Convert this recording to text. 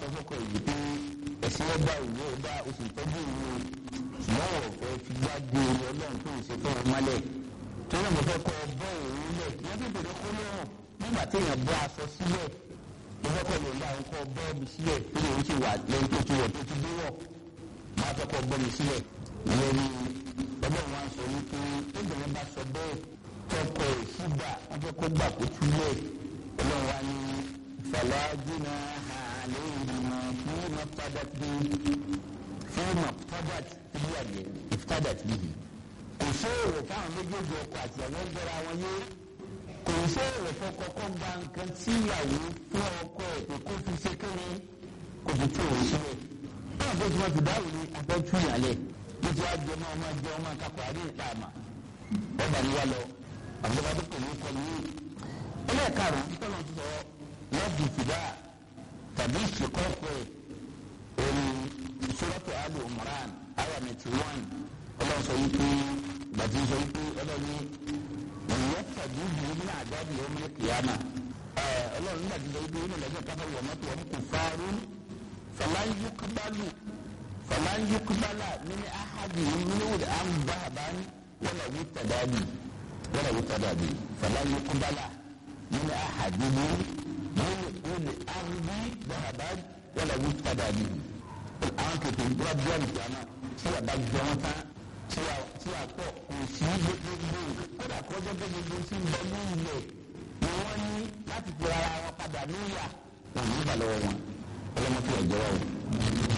sọ fọ́kọ yìí pé ẹ̀sìn ẹ̀dá ìwé ẹ̀dá oṣù tọ́jú ìwé ṣùgbọ́n ọ̀fẹ́ fi gbáde ọlọ́run tó ń ṣe fún ọ mọ́lẹ̀ tó náà mo fẹ́ kọ́ bọ́ òun lẹ̀ wọ́n ti bèrè kó lọ́rùn nígbà tí èèyàn bọ́ aṣọ sílẹ̀ mo fẹ́ kọ́ lè la òun kọ́ bọ́ mi sílẹ̀ tó lè ń ti wà lẹ́yìn tó ti wọ̀ tó ti dé wọ̀ máa fẹ́ kọ́ bọ́ mi sílẹ̀ ìyẹn ni ọlọ́run wa ń sọ wípé obìnrin bá sọ bẹ́ẹ̀ tọkọ ẹ̀ sígbà wọ́n fẹ́ kó gbà kó túlẹ̀ ọlọ́run wa ní fàlájúná àlẹ́yìnbó fún mọ́tàdàtì ìyàgbẹ́ ìfitádàtì yìí kò sí èrò fáwọn méjèèjì ọkọ àti àwọn gbọ́ra wọn yé kò sí èrò fọkọkọ gba nǹkan tí ìyàwó fún ọkọ ẹ̀ pé kó fi ṣe kéde kó fi tó òun sílẹ̀ náà tó ti wọ́n ti dáhùn ní abẹ́tú ìyàlẹ̀ ní ti àjọ náà ọmọ ẹjọ́ ọmọ akakọ̀ àdé ìpààmà ọba ni wà lọ àbúrò tó kò ní kọ ní ẹlẹ́ẹ̀karùn-ún tọ́lọ́ ti sọ lọ́ọ̀dù fìdá tàbí ìṣèkọ́kọ̀ ẹ̀ òní Suratu Ali Imran aya 91 ọlọ́run sọ yìí pé gbàtí sọ yìí pé ọlọ́run ìyẹn tàbí ìlú ní àjáde ọmọ kìámà ọlọ́run nígbà tí sọ yìí pé inú lẹ́jọ́ káfọ́ wọ̀ mọ́tò wọn kò fárú falan yuqbala min ahadihim minhu dhahaban wala wutadabi falan yuqbala min ahadihim minhu dhahaban wala wutadabi àwọn kèké gbọ́ bí àlùjáná tí a bá jọ wọn tán tí a pọ̀ kò sí gbogbo kódà kọjọ́ gbogbo tí ń bẹ ní ilẹ̀ ni wọ́n ní láti fi ara wọn padà níyà òun nígbà lọ́wọ́ wọn ọlọ́mọ fi ẹ̀jẹ̀ wọ̀.